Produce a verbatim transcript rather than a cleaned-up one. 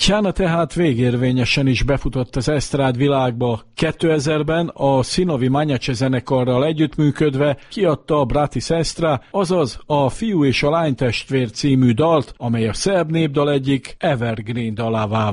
Tatjana tehát végérvényesen is befutott az esztrád világba. kétezerben a Synovi Manjace zenekarral együttműködve kiadta a Brati Sestra, azaz a Fiú és a Lány testvér című dalt, amely a szerb népdal egyik evergreen dalává